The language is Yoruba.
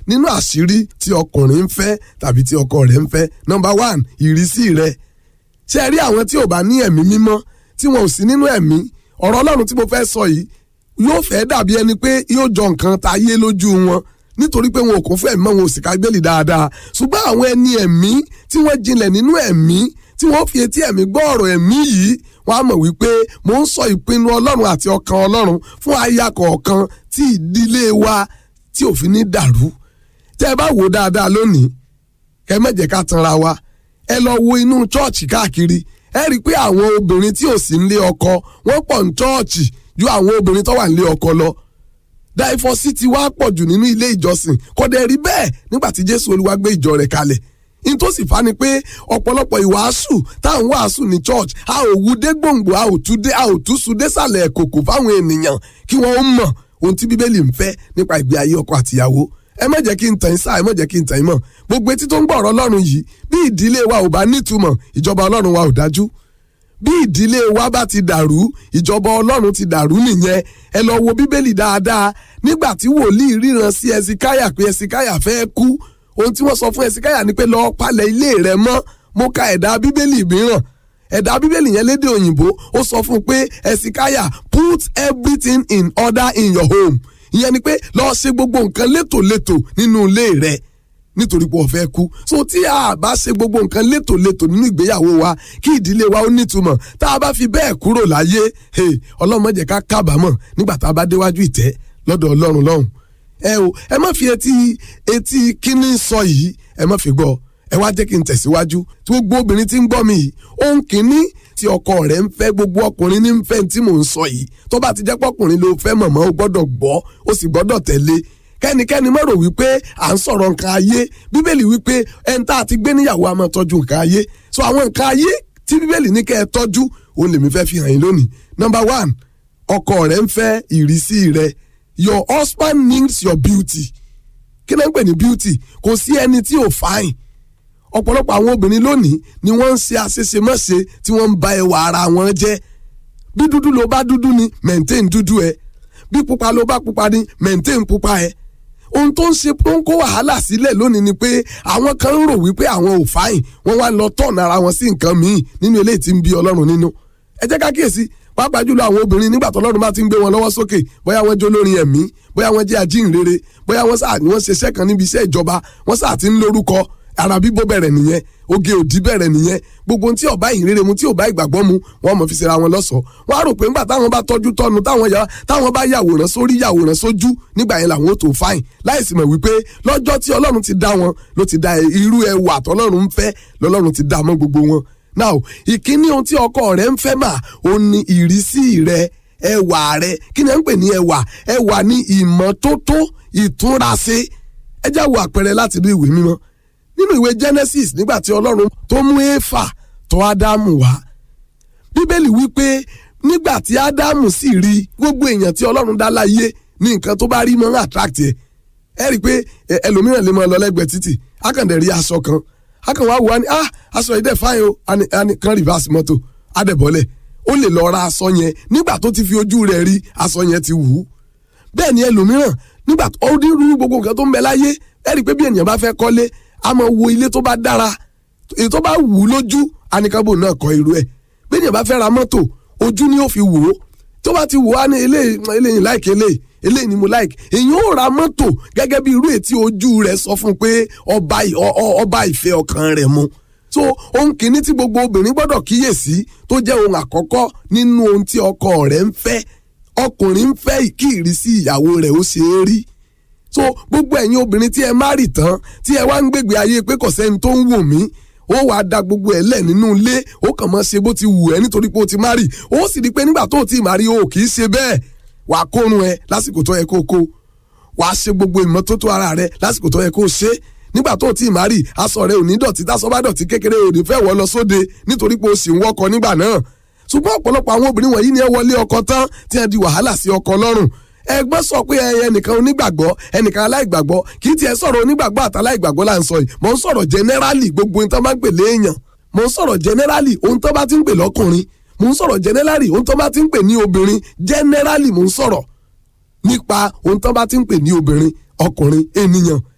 nínú àṣírí tí ọkùnrin ń fẹ́ tàbí tí ọkọ rẹ̀ ń fẹ́. Number 1, ìrísí rẹ̀. Ṣé ẹ rí àwọn tí ò bá ní ẹ̀mí mímọ́ tí wọn ò sí nínú ẹ̀mí, ọ̀rọ̀ Ọlọ́run tí mo fẹ́ sọ yìí yóò fẹ́ dàbí ẹni pé yóò jọ nǹkan táyé lójú wọn nítorí pé wọn ò kún fún ẹ̀mí mọ́, wọn ò sì ka Bíbélì dáadáa. Ṣùgbọ́n àwọn ẹni ẹ̀mí tí wọ́n jinlẹ̀ nínú ẹ̀mí tí wọ́n fi etí ẹ̀mí gbọ́ ọ̀rọ̀ ẹ̀mí yìí, wọ́n á mọ̀ wípé mò ń sọ ìpinnu Ọlọ́run àti ọkàn Ọlọ́run fún aya kọ̀ọ̀kan tí ìdílé wa tí ò fi ní dàrú. Tẹ́ ẹ bá wò dáadáa lónìí, ẹ má jẹ́ ká tanra wa. Ẹ lọ wo inú chọ́ọ̀chì káàkiri, ẹ rí i pé àwọn obìnrin tí ò sí nílé ọkọ wọ́n pọ̀ ní chọ́ọ̀chì ju àwọn obìnrin tó wà nílé ọkọ lọ. Dáífọ́sítì wá pọ̀ jù nínú ilé ìjọsìn, kò dẹ̀ rí bẹ́ẹ̀ nígbà tí Jésù Olúwa gbé ìjọ rẹ̀ kalẹ̀. In tó sì fa ni pé ọ̀pọ̀lọpọ̀ ìwàásù táwọn wàásù ní church a ò wú dé gbòǹgbò, a ò túṣu désàlẹ̀ kòkò fáwọn ènìyàn kí wọ́n mọ̀ ohun tí Bíbélì ń fẹ́ nípa ìgbé ayé ọkọ àtìyàwó. Ẹ má jẹ́ kí n tàn sáà, ẹ má jẹ́ kí n tàn mọ́. Gbogbo etí tó ń gbọ́ ọ̀rọ̀ Ọlọ́run yìí, bí ìdílé wa ò bá nítumọ̀, ìjọba Ọlọ́run wa ò dájú. Bí ìdílé wa bá ti dàrú, ìjọba Ọlọ́run ti dàrú nìyẹn. Ẹ lọ wo Bíbélì dáadáa. Nígbà tí wòlíì ríran sí Ẹsikáyà pé Ẹsikáyà fẹ́ kú, ohun tí wọ́n sọ fún Ẹsikáyà ni pé lọ palẹ̀ ilé rẹ̀ mọ́. Mo ka ẹ̀dà Bíbélì mìíràn. Ẹ̀dà Bíbélì yẹn lédè òyìnbó, ó sọ fún pé Ẹsikáyà, put everything in order in your home. Ìyẹn ni pé lọ ṣe gbogbo nǹkan létòlétò nínú ilé rẹ̀ nítorí pé ó fẹ́ kú. So tí a bá ṣe gbogbo nǹkan létòlétò nínú ìgbéyàwó wa kí ìdílé wa ó nítumọ̀, tá a bá fi bẹ́ẹ̀ kúrò láyé, Ọlọ́run má jẹ́ ká kábàámọ̀ nígbà tá a bá déwájú ìtẹ́ lọ́dọ̀ Ọlọ́run lọ́hùn. Ẹ má fi etí kíní sọ yìí, ẹ má fi gbọ́. Ẹ wá jẹ́ kí n tẹ̀síwájú. Tí gbogbo obìnrin tí ń gbọ́ mi yìí, ohun kìíní tí ọkọ rẹ̀ ń fẹ́, gbogbo ọkùnrin ní ń fẹ́ tí mò ń sọ yìí. Tó bá ti jẹ́ pọ́kùnrin ló fẹ́ mọ̀mọ́, ó gbọ́dọ̀ gbọ́, ó sì gbọ́dọ̀ tẹ̀lé. Kẹ́nikẹ́ni má rò wípé à ń sọ̀rọ̀ nǹkan ayé. Bíbélì wípé ẹni tá a ti gbé níyàwó a máa tọ́jú nǹkan ayé. So àwọn nǹkan ayé tí Bíbélì ní kẹ́ ẹ tọ́jú, òun lèmi fẹ́ fi hàn yín lónìí. Number 1, ọkọ rẹ̀ ń fẹ́ ìrísí rẹ̀. Your husband needs your beauty. Kí ló ń pè ní beauty? Kò sí ẹni tí ò fine. Ọ̀pọ̀lọpọ̀ àwọn obìnrin lónìí ni wọ́n ń ṣe àṣeṣemọ́ṣe tí wọ́n ń ba ẹwà ara wọn jẹ́. Bí dúdú ló bá dúdú ni, maintain dúdú ẹ. Bí pupa ló bá pupa ni, maintain pupa ẹ. Ohun tó ń ṣe tó ń kó wàhálà sílẹ̀ lónìí ni pé àwọn kan ń rò wípé àwọn ò fine, wọ́n wá lọ tọ̀nà ara wọn sí nǹkan míì nínú eléyìí tí ń bí Ọlọ́run nínú. Ẹ jẹ́ ká kíyèsí, pàápàá jùlọ àwọn obìnrin nígbà tó Ọlọ́run bá ti ń gbé wọn lọ́wọ́ sókè, bóyá wọ́n jó lórin ẹ̀mí, bóyá wọ́n jẹ́ ajínrere, bóyá wọ́n sáà ní wọ́n ṣiṣẹ́ kan níbi iṣẹ́ ìjọba, wọ́n sáà ti ń lórúkọ, ara bíbó bẹ̀rẹ̀ nìyẹn, oge òdì bẹ̀rẹ̀ nìyẹn, gbogbo ohun tí ó bá ìhìnrere mu tí ó bá ìgbàgbọ́ mu wọ́n mọ̀ fi ṣera wọn lọ́ṣọ̀ọ́. Wọ́n á rò pé nígbà táwọn bá tọ́jú tọ́nu, táwọn bá yàwòrán sórí yàwòrán sójú, nígbà yẹn làwọn ó tó fáìn, láìsí mọ̀ wípé lọ́jọ́ tí Ọlọ́run ti dá wọn ló ti dá irú ẹwà tọ́lọ́run ń fẹ́ lọ́lọ́run ti dá mọ́ gbogbo wọn. Now, ìkíní ohun tí ọkọ rẹ̀ ń fẹ́ mà, ó ní ìrísí rẹ̀, ẹwà rẹ̀. Kí ni à ń pè ní ẹwà? Ẹwà ní ìmọ́tótó, ìtúnraṣe. Ẹ já wo àpẹẹrẹ láti inú ìwé mímọ́. Nínú ìwé Genesis, nígbà tí Ọlọ́run tó mú Éfà tọ̀ Ádámù wá, Bíbélì wípé nígbà tí Ádámù sì rí gbogbo èèyàn tí Ọlọ́run dá láyé ní nǹkan tó bá rí mọ́ attract ẹ̀. Ẹ rí i pé ẹlòmíràn lè máa lọ lẹ́gbẹ̀ẹ́ títì, á kàn dẹ̀ rí aṣọ kan, á kàn wá wò á ní aṣọ yìí dẹ̀ fáyín o, á ní kan reverse mọ́tò, á dẹ̀ bọ́lẹ̀. Ó lè lọ ra aṣọ yẹn, nígbà tó ti fi ojú rẹ̀ rí aṣọ yẹn ti wù ú. Bẹ́ẹ̀ ni ẹlòmíràn nígbà tó rí gbogbo nǹkan tó ń bẹ láyé, ẹ rí i pé bí ènìyàn bá fẹ́ kọ́lé, a máa wo ilé tó bá dára, èyí tó bá wù ú lójú, àníkàbò náà kọ́ irú ẹ̀. Bí ènìyàn bá fẹ́ ra mọ́tò, ojú ni ó fi wò ó. Tó bá ti wò á ní eléyìí like eléyìí ni mo like. Èyí ó ra mọ́tò gẹ́gẹ́ bí irú ètí ojú rẹ̀ sọ fún pé ọba ìfẹ́ ọkàn rẹ̀ mu. So ohun kìíní tí gbogbo obìnrin gbọ́dọ̀ kíyèsí tó jẹ́ ohun àkọ́kọ́ nínú ohun tí ọkọ rẹ̀ ń fẹ́. Ọkùnrin ń fẹ́ kí ìrísí ìyàwó rẹ̀ ó ṣe é rí. So gbogbo ẹ̀yin obìnrin tí ẹ márì tán, tí ẹ wá ń gbègbè ayé pé kò sẹ́ni tó ń wò mí, ó wàá da gbogbo ẹ̀ lẹ̀ nínú ilé, ó kàn máa ṣe bó ti wù ẹ́ nítorí pé ó ti márì. Ó sì rí pé nígbà tó ti márì ó kì í ṣe bẹ́ẹ̀. Wàá kórun ẹ lásìkò tó yẹ kó kó. Wàá ṣe gbogbo ìmọ́tótó ara rẹ lásìkò tó yẹ kó ṣe. Nígbà tó ti márì, aṣọ rẹ ò ní dọ̀tí, táṣọ bá dọ̀tí kékeré ò ní fẹ́ wọ́ lọ sóde nítorí pé ó sì ń wọ́kọ nígbà náà. Ṣùgbọ́n ọ̀pọ̀lọpọ̀ àwọn obìnrin wọ̀nyí ni ẹ wọlé ọkọ tán tí ẹ di wàhálà sí ọkọ lọ́rùn. Ẹgbẹ́ sọ pé ẹnìkan onígbàgbọ́, ẹnìkan aláìgbàgbọ́, kì í tiẹ̀ sọ̀rọ̀ onígbàgbọ́ àtàláìgbàgbọ́ là ń sọ yìí. Mo ń sọ̀rọ̀ generally gbogbo ohun tó bá ń pè léèyàn. Mo ń sọ̀rọ̀ generally ohun tó bá ti ń pè lọ́kùnrin. Mo ń sọ̀rọ̀ generally ohun tó bá ti ń pè ní obìnrin. Generally mo ń sọ̀rọ̀ nípa ohun tó bá ti ń pè ní obìnrin, ọkùnrin, ènìyàn.